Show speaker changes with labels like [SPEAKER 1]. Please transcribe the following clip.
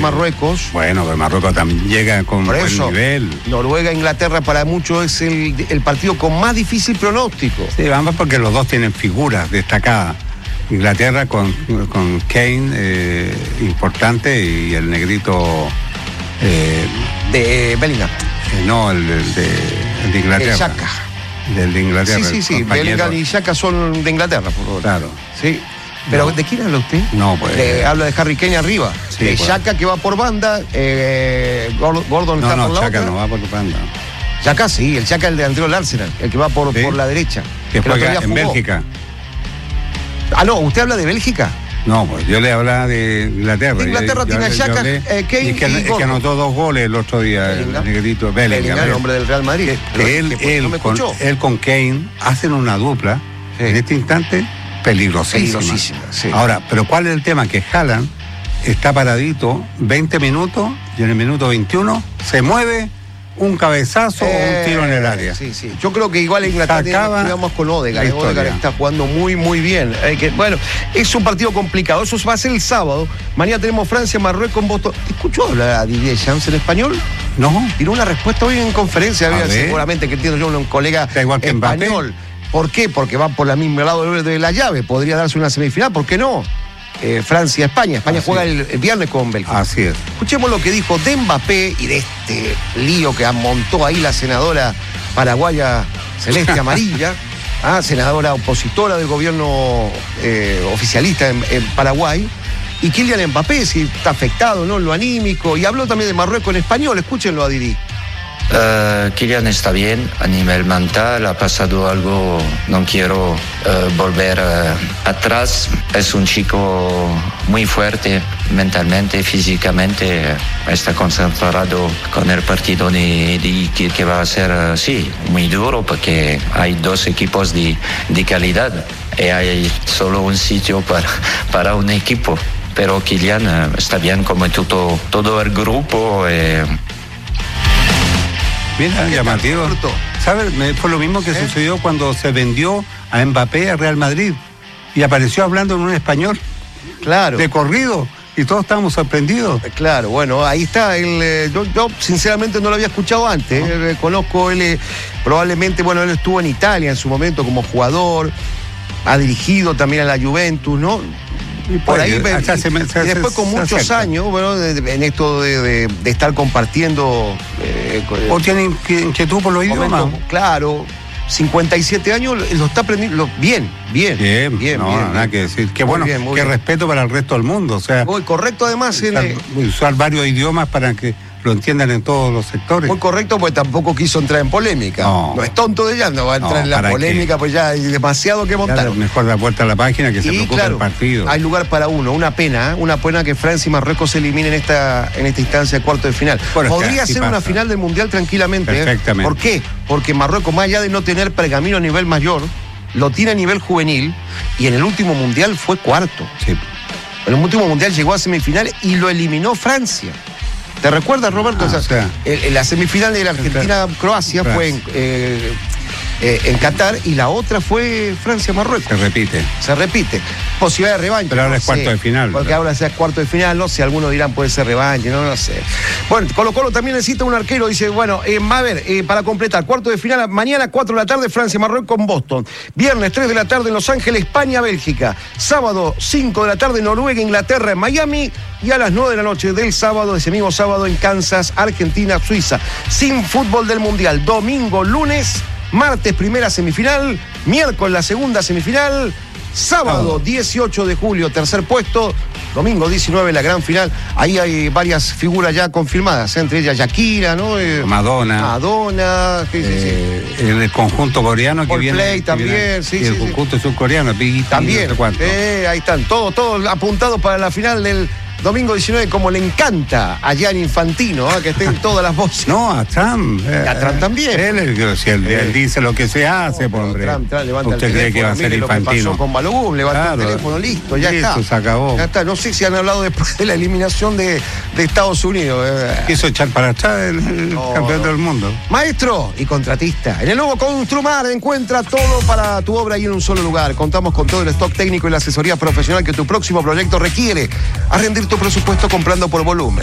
[SPEAKER 1] Marruecos.
[SPEAKER 2] Bueno, pero Marruecos también llega con buen nivel.
[SPEAKER 1] Noruega, Inglaterra para muchos es el partido con más difícil pronóstico.
[SPEAKER 2] Sí, vamos porque los dos tienen figuras destacadas. Inglaterra con Kane, importante, y el negrito...
[SPEAKER 1] de Bellingham.
[SPEAKER 2] No, el de Inglaterra.
[SPEAKER 1] El Xhaka.
[SPEAKER 2] Del de Inglaterra.
[SPEAKER 1] Sí. Bellingham y Xhaka son de Inglaterra, por favor.
[SPEAKER 2] Claro.
[SPEAKER 1] Sí. ¿Pero ¿de quién habla usted?
[SPEAKER 2] No, pues...
[SPEAKER 1] habla de Harry Kane arriba.
[SPEAKER 2] Sí,
[SPEAKER 1] de Xhaka que va por banda, Gordon está por la
[SPEAKER 2] Xhaka
[SPEAKER 1] otra.
[SPEAKER 2] no va por banda.
[SPEAKER 1] Xhaka sí, el Xhaka el delantero del Arsenal, el que va por la derecha.
[SPEAKER 2] Que juega en Bélgica.
[SPEAKER 1] Ah, no, ¿usted habla de Bélgica?
[SPEAKER 2] No, pues yo le hablaba de Inglaterra.
[SPEAKER 1] Inglaterra tiene a Xhaka, Kane
[SPEAKER 2] y que anotó 2 goles el otro día, el negrito Bellingham.
[SPEAKER 1] El hombre del Real Madrid.
[SPEAKER 2] Él con Kane hacen una dupla, en este instante, peligrosísima.
[SPEAKER 1] Sí.
[SPEAKER 2] Ahora, pero ¿cuál es el tema? Que Haaland está paradito 20 minutos y en el minuto 21 se mueve un cabezazo o un tiro en el área.
[SPEAKER 1] Sí. Yo creo que igual en Inglaterra digamos con Odegaard. Odegaard está jugando muy, muy bien. Bueno, es un partido complicado. Eso va a ser el sábado. Mañana tenemos Francia, Marruecos, Boston. ¿Te escuchó hablar a Didier Deschamps en español?
[SPEAKER 2] No.
[SPEAKER 1] Tiró una respuesta hoy en conferencia. Seguramente que entiendo yo, un colega español. ¿Por qué? Porque va por el mismo lado de la llave. Podría darse una semifinal. ¿Por qué no? Francia-España. España juega el viernes con Bélgica.
[SPEAKER 2] Así es.
[SPEAKER 1] Escuchemos lo que dijo de Mbappé y de este lío que montó ahí la senadora paraguaya celeste amarilla, senadora opositora del gobierno oficialista en Paraguay, y Kylian Mbappé, si está afectado, ¿no? En lo anímico, y habló también de Marruecos en español. Escúchenlo a Didi.
[SPEAKER 3] Kylian está bien a nivel mental, ha pasado algo, no quiero volver atrás. Es un chico muy fuerte mentalmente, físicamente, está concentrado con el partido que va a ser, muy duro, porque hay 2 equipos de calidad y hay solo un sitio para un equipo. Pero Kylian está bien como todo el grupo.
[SPEAKER 2] Mira, llamativo. ¿Sabes? Fue lo mismo que sucedió cuando se vendió a Mbappé a Real Madrid y apareció hablando en un español.
[SPEAKER 1] Claro.
[SPEAKER 2] De corrido. Y todos estábamos sorprendidos.
[SPEAKER 1] Claro, bueno, ahí está. Yo sinceramente no lo había escuchado antes. Conozco, probablemente, él estuvo en Italia en su momento como jugador. Ha dirigido también a la Juventus, ¿no? Y por ahí, y después con muchos años, en esto de estar compartiendo.
[SPEAKER 2] ¿O tiene inquietud por los idiomas?
[SPEAKER 1] Claro, 57 años lo está aprendiendo bien.
[SPEAKER 2] Nada que decir. Qué bueno, qué respeto para el resto del mundo. O sea,
[SPEAKER 1] muy correcto además.
[SPEAKER 2] Usar varios idiomas para que lo entiendan en todos los sectores.
[SPEAKER 1] Muy correcto, pues tampoco quiso entrar en polémica. No es tonto de ella, no va a entrar en la polémica, pues ya hay demasiado que montar.
[SPEAKER 2] Mejor dar vuelta a la página que se preocupe el partido.
[SPEAKER 1] Hay lugar para uno, una pena que Francia y Marruecos se eliminen en esta instancia de cuarto de final. Podría ser una final del Mundial tranquilamente.
[SPEAKER 2] Perfectamente.
[SPEAKER 1] ¿Por qué? Porque Marruecos, más allá de no tener pergamino a nivel mayor, lo tiene a nivel juvenil y en el último Mundial fue cuarto.
[SPEAKER 2] Sí.
[SPEAKER 1] En el último Mundial llegó a semifinal y lo eliminó Francia. ¿Te recuerdas, Roberto? La semifinal de la Argentina-Croacia fue en Qatar y la otra fue Francia-Marruecos.
[SPEAKER 2] Se repite.
[SPEAKER 1] Posibilidad de revancha.
[SPEAKER 2] Pero ahora es cuarto de final.
[SPEAKER 1] Porque ahora es cuarto de final, no sé, algunos dirán puede ser revancha, no sé. Bueno, Colo-Colo también necesita un arquero, dice, para completar, cuarto de final, mañana 4 de la tarde, Francia-Marruecos con Boston. Viernes 3 de la tarde en Los Ángeles, España-Bélgica. Sábado 5 de la tarde, Noruega-Inglaterra en Miami. Y a las 9 de la noche del sábado, ese mismo sábado, en Kansas, Argentina, Suiza. Sin fútbol del Mundial. Domingo, lunes, martes, primera semifinal. Miércoles, la segunda semifinal. Sábado 18 de julio, tercer puesto. Domingo 19, la gran final. Ahí hay varias figuras ya confirmadas, entre ellas Shakira, ¿no?
[SPEAKER 2] Madonna. El conjunto coreano que viene.
[SPEAKER 1] Play también,
[SPEAKER 2] el conjunto surcoreano,
[SPEAKER 1] también. Ahí están, todos apuntados para la final del domingo 19, como le encanta a Gianni Infantino, que estén todas las voces.
[SPEAKER 2] No, a Trump.
[SPEAKER 1] A Trump también.
[SPEAKER 2] Él dice lo que se hace, hombre.
[SPEAKER 1] Trump levanta
[SPEAKER 2] ¿Usted cree que va a ser Infantino?
[SPEAKER 1] Lo que pasó con Balogun, levantó el teléfono, listo, ya está.
[SPEAKER 2] Se acabó.
[SPEAKER 1] Ya está. No sé si han hablado después de la eliminación de Estados Unidos.
[SPEAKER 2] Quiso echar para atrás el campeón del mundo.
[SPEAKER 1] Maestro y contratista. En el nuevo Construmar encuentra todo para tu obra y en un solo lugar. Contamos con todo el stock técnico y la asesoría profesional que tu próximo proyecto requiere. A rendir tu presupuesto comprando por volumen.